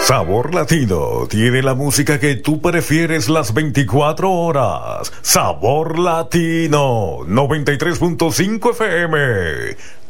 Sabor Latino tiene la música que tú prefieres las 24 horas. Sabor Latino 93.5 FM.